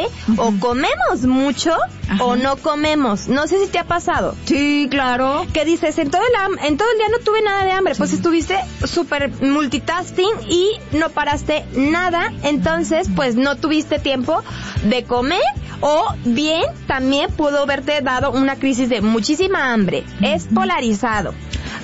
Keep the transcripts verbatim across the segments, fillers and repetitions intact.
hambre, uh-huh. o comemos mucho, ajá. o no comemos. No sé si te ha pasado. Sí, claro. Que dices, en todo el, en todo el día no tuve nada de hambre, sí. pues estuviste súper multitasking y no paraste nada, entonces pues no tuviste tiempo de comer, o bien también pudo haberte dado una crisis de muchísima hambre. Uh-huh. Es polarizado.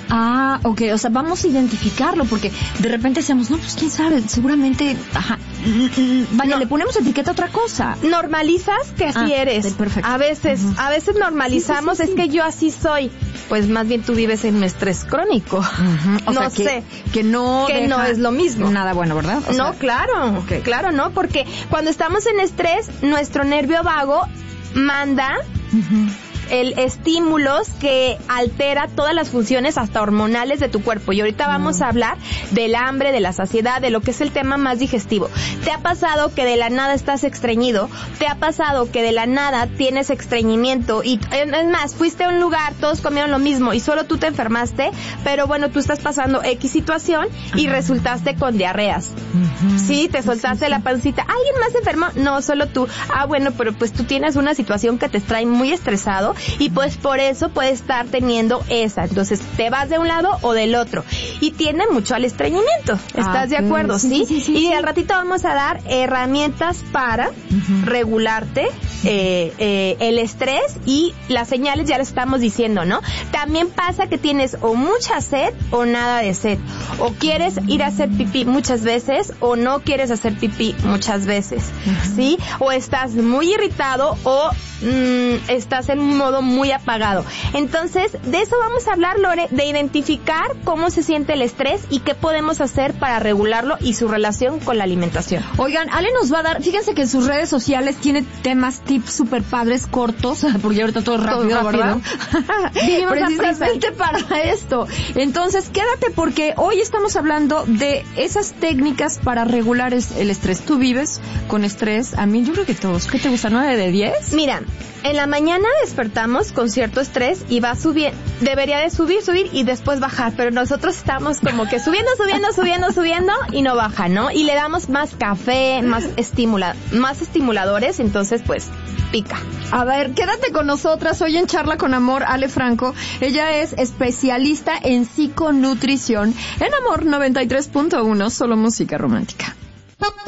Ah, ok, o sea, vamos a identificarlo, porque de repente decíamos, no, pues quién sabe, seguramente, ajá, vaya, no. le ponemos etiqueta a otra cosa. Normalizas que así ah, eres. Perfecto. A veces, uh-huh. a veces normalizamos, sí, sí, sí, sí. es que yo así soy. Pues más bien tú vives en un estrés crónico. Uh-huh. O no sea, que, sé. Que no Que no es lo mismo. Nada bueno, ¿verdad? O no, sea, claro, okay. claro, no, porque cuando estamos en estrés, nuestro nervio vago manda... Uh-huh. el estímulos que altera todas las funciones hasta hormonales de tu cuerpo. Y ahorita vamos a hablar del hambre, de la saciedad, de lo que es el tema más digestivo. ¿Te ha pasado que de la nada estás estreñido? ¿Te ha pasado que de la nada tienes estreñimiento? Y es más, fuiste a un lugar, todos comieron lo mismo y solo tú te enfermaste, pero bueno, tú estás pasando X situación y uh-huh. resultaste con diarreas. Uh-huh. Sí, te soltaste sí, sí. la pancita. ¿Alguien más se enfermó? No, solo tú. Ah, bueno, pero pues tú tienes una situación que te trae muy estresado y pues por eso puedes estar teniendo esa. Entonces te vas de un lado o del otro y tiende mucho al estreñimiento. ¿Estás ah, de acuerdo? Sí, sí, sí, sí, y sí. al ratito vamos a dar herramientas para uh-huh. regularte eh, eh, el estrés, y las señales ya las estamos diciendo, ¿no? También pasa que tienes o mucha sed o nada de sed, o quieres ir a hacer pipí muchas veces o no quieres hacer pipí muchas veces, uh-huh. ¿sí? O estás muy irritado o mm, estás en un modo muy apagado. Entonces, de eso vamos a hablar, Lore, de identificar cómo se siente el estrés y qué podemos hacer para regularlo y su relación con la alimentación. Oigan, Ale nos va a dar, fíjense que en sus redes sociales tiene temas, tips super padres, cortos, porque ahorita todo es rápido, todo rápido. ¿verdad? Precisamente para esto. Entonces, quédate, porque hoy estamos hablando de esas técnicas para regular el estrés. ¿Tú vives con estrés? A mí, yo creo que todos. ¿Qué te gusta? ¿nueve de diez? Mira, en la mañana despertamos con cierto estrés y va subiendo, debería de subir, subir y después bajar, pero nosotros estamos como que subiendo, subiendo, subiendo, subiendo y no baja, ¿no? Y le damos más café, más estimula, más estimuladores, entonces pues pica. A ver, quédate con nosotras hoy en Charla con Amor, Ale Franco. Ella es especialista en psiconutrición en Amor noventa y tres punto uno, solo música romántica.